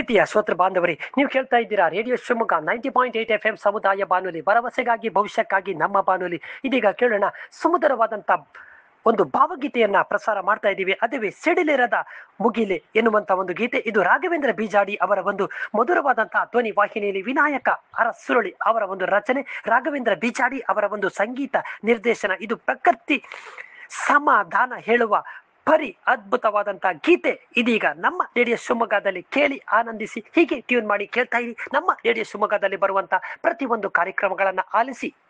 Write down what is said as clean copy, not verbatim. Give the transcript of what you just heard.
ಪ್ರೀತಿಯ ಶ್ರೋತೃ ಬಾಂಧವರೇ, ನೀವು ಕೇಳ್ತಾ ಇದ್ದೀರಾ ರೇಡಿಯೋ ಶಿವಮೊಗ್ಗ 90.8 FM ಸಮುದಾಯ ಬಾನುಲಿ, ಭರವಸೆಗಾಗಿ ಭವಿಷ್ಯಕ್ಕಾಗಿ ನಮ್ಮ ಬಾನುಲಿ. ಇದೀಗ ಕೇಳೋಣ ಸುಮಧುರವಾದಂತ ಒಂದು ಭಾವಗೀತೆಯನ್ನ ಪ್ರಸಾರ ಮಾಡ್ತಾ ಇದ್ದೀವಿ. ಅದುವೇ ಸಿಡಿಲಿರದ ಮುಗಿಲೆ ಎನ್ನುವಂತ ಒಂದು ಗೀತೆ. ಇದು ರಾಘವೇಂದ್ರ ಬಿಜಾಡಿ ಅವರ ಒಂದು ಮಧುರವಾದಂತಹ ಧ್ವನಿ ವಾಹಿನಿಯಲ್ಲಿ ವಿನಾಯಕ ಅರಸುರಳಿ ಅವರ ಒಂದು ರಚನೆ, ರಾಘವೇಂದ್ರ ಬಿಜಾಡಿ ಅವರ ಒಂದು ಸಂಗೀತ ನಿರ್ದೇಶನ. ಇದು ಪ್ರಕೃತಿ ಸಮಾಧಾನ ಹೇಳುವ ಬರೀ ಅದ್ಭುತವಾದಂತಹ ಗೀತೆ. ಇದೀಗ ನಮ್ಮ ರೇಡಿಯೋ ಶಿವಮೊಗ್ಗದಲ್ಲಿ ಕೇಳಿ ಆನಂದಿಸಿ. ಹೀಗೆ ಟ್ಯೂನ್ ಮಾಡಿ ಕೇಳ್ತಾ ಇರಿ. ನಮ್ಮ ರೇಡಿಯೋ ಶಿವಮೊಗ್ಗದಲ್ಲಿ ಬರುವಂತಹ ಪ್ರತಿಯೊಂದು ಕಾರ್ಯಕ್ರಮಗಳನ್ನ ಆಲಿಸಿ